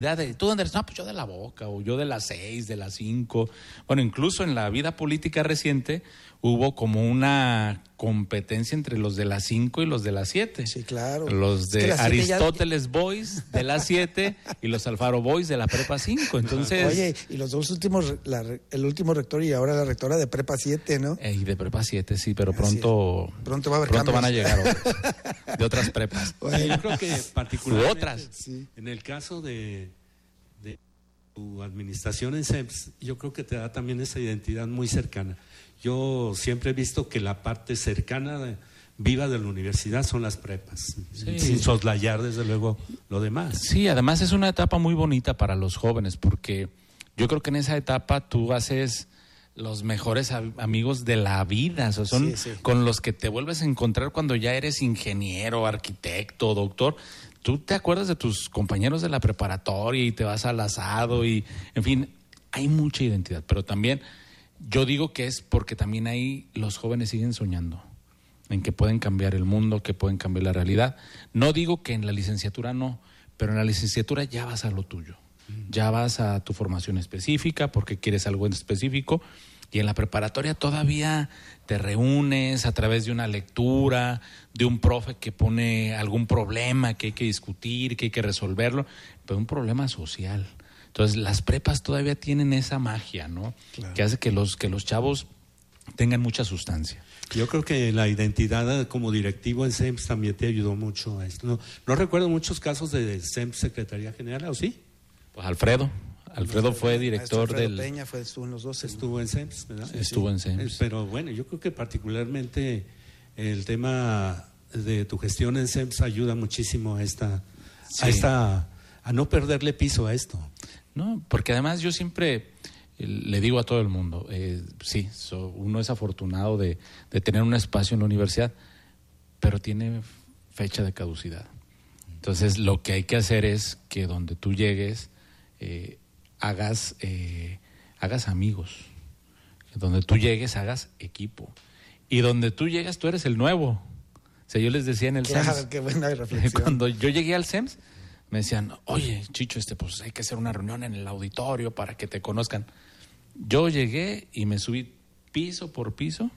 ¿Tú dónde eres? No, pues yo de la Boca, o yo de las 6, de las 5. Bueno, incluso en la vida política reciente hubo como una competencia entre los de las 5 y los de las 7. Sí, claro. Los de Aristóteles Boys de las 7 y los Alfaro Boys de la Prepa 5. Entonces, oye, y los dos últimos, el último rector y ahora la rectora de Prepa 7, ¿no? Y de Prepa 7, sí, pero pronto va a haber pronto van a llegar otros, de otras prepas. Bueno, yo creo que particularmente otras. Sí. En el caso de tu administración en SEMS, yo creo que te da también esa identidad muy cercana. Yo siempre he visto que la parte cercana, viva de la universidad son las prepas, sí, sin soslayar desde luego lo demás. Sí, además es una etapa muy bonita para los jóvenes, porque yo creo que en esa etapa tú haces los mejores amigos de la vida, o sea, son con los que te vuelves a encontrar cuando ya eres ingeniero, arquitecto, doctor. Tú te acuerdas de tus compañeros de la preparatoria y te vas al asado y, en fin, hay mucha identidad, pero también yo digo que es porque también ahí los jóvenes siguen soñando en que pueden cambiar el mundo, que pueden cambiar la realidad. No digo que en la licenciatura no, pero en la licenciatura ya vas a lo tuyo, ya vas a tu formación específica porque quieres algo en específico, y en la preparatoria todavía te reúnes a través de una lectura, de un profe que pone algún problema que hay que discutir, que hay que resolverlo, pero un problema social. Entonces las prepas todavía tienen esa magia, ¿no? Claro. Que hace que los chavos tengan mucha sustancia. Yo creo que la identidad como directivo en SEMS también te ayudó mucho a esto. No recuerdo muchos casos de SEMS Secretaría General, ¿o sí? Pues Alfredo fue director Alfredo Peña estuvo en los dos. Estuvo en SEMS, ¿verdad? Sí, estuvo en SEMS. Pero bueno, yo creo que particularmente el tema de tu gestión en SEMS ayuda muchísimo a no perderle piso a esto. No, porque además yo siempre le digo a todo el mundo, uno es afortunado de tener un espacio en la universidad, pero tiene fecha de caducidad. Entonces lo que hay que hacer es que donde tú llegues hagas amigos, donde tú llegues hagas equipo, y donde tú llegas tú eres el nuevo. O sea, yo les decía en el SEMS, qué buena reflexión. cuando yo llegué al SEMS me decían, oye, Chicho, pues hay que hacer una reunión en el auditorio para que te conozcan. Yo llegué y me subí piso por piso,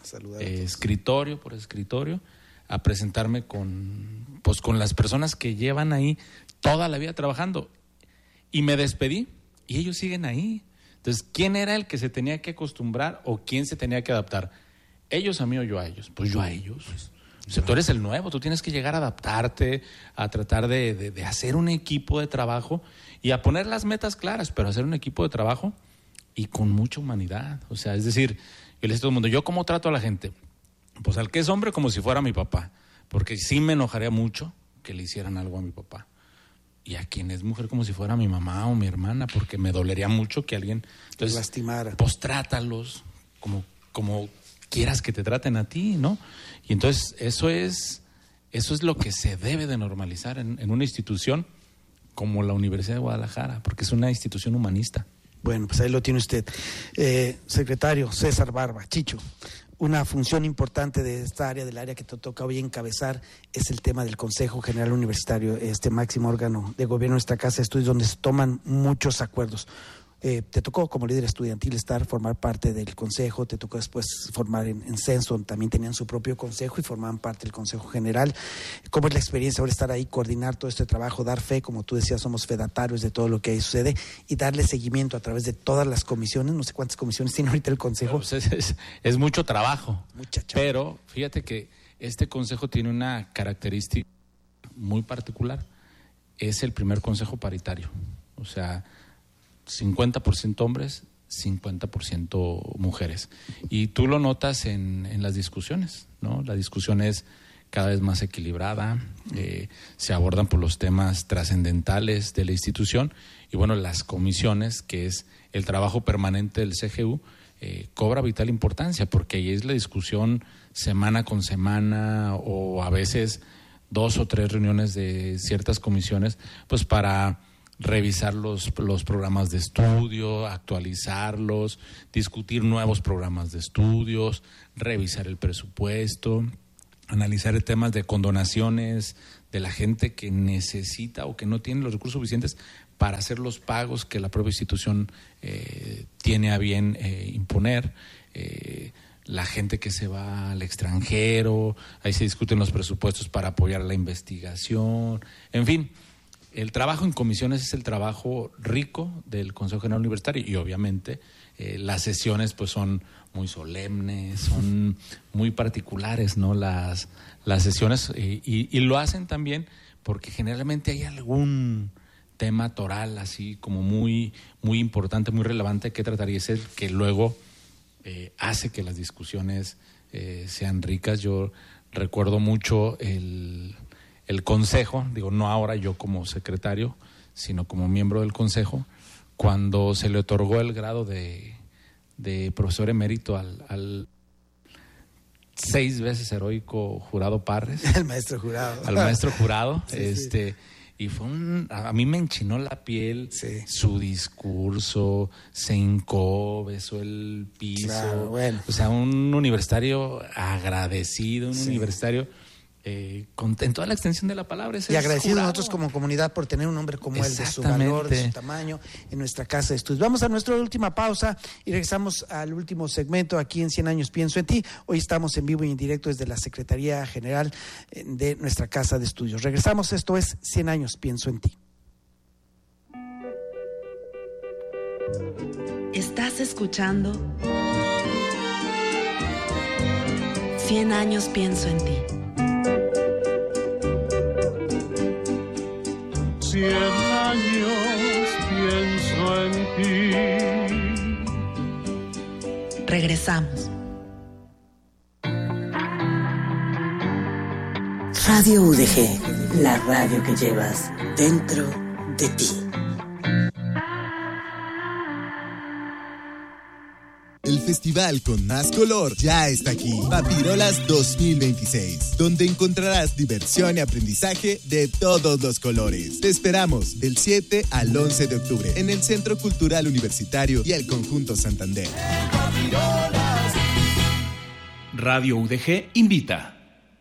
escritorio por escritorio, a presentarme con las personas que llevan ahí toda la vida trabajando. Y me despedí y ellos siguen ahí. Entonces, ¿quién era el que se tenía que acostumbrar o quién se tenía que adaptar? ¿Ellos a mí o yo a ellos? Pues yo a ellos. O sea, tú eres el nuevo, tú tienes que llegar a adaptarte, a tratar de hacer un equipo de trabajo y a poner las metas claras, pero hacer un equipo de trabajo y con mucha humanidad. O sea, es decir, yo le digo a todo el mundo, ¿yo cómo trato a la gente? Pues al que es hombre como si fuera mi papá, porque sí me enojaría mucho que le hicieran algo a mi papá. Y a quien es mujer como si fuera mi mamá o mi hermana, porque me dolería mucho que alguien entonces lastimara. Pues trátalos como quieras que te traten a ti, ¿no? Y entonces eso es lo que se debe de normalizar en una institución como la Universidad de Guadalajara, porque es una institución humanista. Bueno, pues ahí lo tiene usted. Secretario César Barba, Chicho, una función importante de esta área, del área que te toca hoy encabezar, es el tema del Consejo General Universitario, este máximo órgano de gobierno de esta casa de estudios donde se toman muchos acuerdos. Te tocó como líder estudiantil formar parte del consejo, te tocó después formar en Censo, donde también tenían su propio consejo y formaban parte del Consejo General. ¿Cómo es la experiencia ahora estar ahí, coordinar todo este trabajo, dar fe, como tú decías, somos fedatarios de todo lo que ahí sucede, y darle seguimiento a través de todas las comisiones? No sé cuántas comisiones tiene ahorita el consejo. Pues es mucho trabajo, muchacha. Pero fíjate que este consejo tiene una característica muy particular, es el primer consejo paritario, o sea, 50% hombres, 50% mujeres. Y tú lo notas en las discusiones, ¿no? La discusión es cada vez más equilibrada, se abordan por los temas trascendentales de la institución, y bueno, las comisiones, que es el trabajo permanente del CGU, cobra vital importancia, porque ahí es la discusión semana con semana, o a veces 2 o 3 reuniones de ciertas comisiones, pues para revisar los programas de estudio, actualizarlos, discutir nuevos programas de estudios, revisar el presupuesto, analizar temas de condonaciones de la gente que necesita o que no tiene los recursos suficientes para hacer los pagos que la propia institución tiene a bien imponer. La gente que se va al extranjero, ahí se discuten los presupuestos para apoyar la investigación, en fin. El trabajo en comisiones es el trabajo rico del Consejo General Universitario y obviamente las sesiones pues son muy solemnes, son muy particulares, ¿no? Las sesiones y lo hacen también porque generalmente hay algún tema toral así como muy, muy importante, muy relevante que tratar y es el que luego hace que las discusiones sean ricas. Yo recuerdo mucho el consejo, digo, no ahora yo como secretario, sino como miembro del consejo, cuando se le otorgó el grado de profesor emérito al 6 veces heroico Jurado Parres. El maestro jurado. Al maestro jurado, sí. Y fue a mí me enchinó la piel, sí. Su discurso, se hincó, besó el piso. Claro, bueno. O sea, un universitario agradecido, sí. universitario en toda la extensión de la palabra. Y agradecidos nosotros como comunidad por tener un hombre como él, de su valor, de su tamaño, en nuestra casa de estudios. Vamos a nuestra última pausa y regresamos al último segmento aquí en 100 años pienso en ti. Hoy estamos en vivo y en directo desde la Secretaría General de nuestra casa de estudios. Regresamos, esto es 100 años pienso en ti. Estás escuchando 100 años pienso en ti. 100 años pienso en ti. Regresamos. Radio UDG, la radio que llevas dentro de ti. El festival con más color ya está aquí, Papirolas 2026, donde encontrarás diversión y aprendizaje de todos los colores. Te esperamos del 7 al 11 de octubre en el Centro Cultural Universitario y el Conjunto Santander. Radio UDG invita.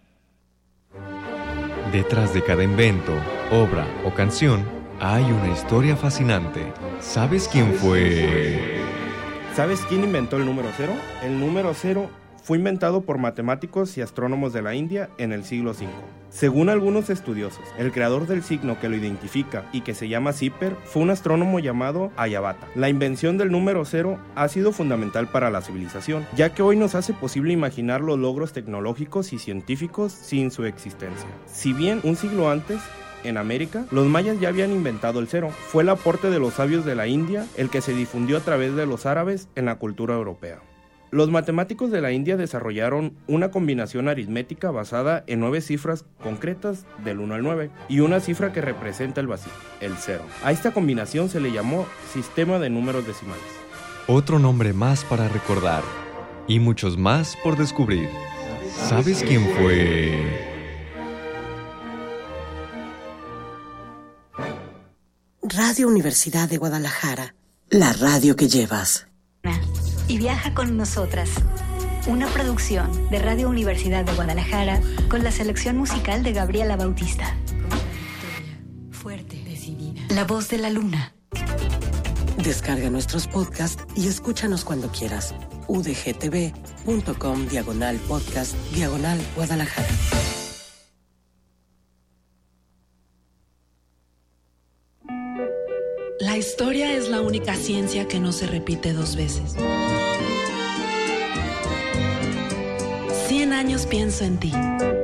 Detrás de cada invento, obra o canción hay una historia fascinante. ¿Sabes quién fue? ¿Sabes quién inventó el número 0? El número 0 fue inventado por matemáticos y astrónomos de la India en el siglo V. Según algunos estudiosos, el creador del signo que lo identifica y que se llama Zipper fue un astrónomo llamado Aryabhata. La invención del número 0 ha sido fundamental para la civilización, ya que hoy nos hace posible imaginar los logros tecnológicos y científicos sin su existencia. Si bien un siglo antes, en América, los mayas ya habían inventado el 0. Fue el aporte de los sabios de la India el que se difundió a través de los árabes en la cultura europea. Los matemáticos de la India desarrollaron una combinación aritmética basada en 9 cifras concretas del 1 al 9 y una cifra que representa el vacío, el 0. A esta combinación se le llamó sistema de números decimales. Otro nombre más para recordar y muchos más por descubrir. ¿Sabes quién fue? Radio Universidad de Guadalajara, la radio que llevas. Y viaja con nosotras. Una producción de Radio Universidad de Guadalajara con la selección musical de Gabriela Bautista. Fuerte, decidida. La voz de la luna. Descarga nuestros podcasts y escúchanos cuando quieras. udgtv.com/podcast/Guadalajara. La historia es la única ciencia que no se repite 2 veces. 100 años pienso en ti.